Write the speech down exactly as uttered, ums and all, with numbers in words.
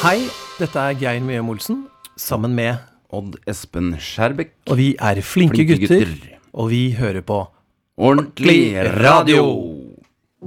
Hei, dette er Geir Mjøm Olsen, sammen med Odd Espen Skjærbekk. Og vi er flinke, Flinke gutter, gutter. og vi hører på Ordentlig radio!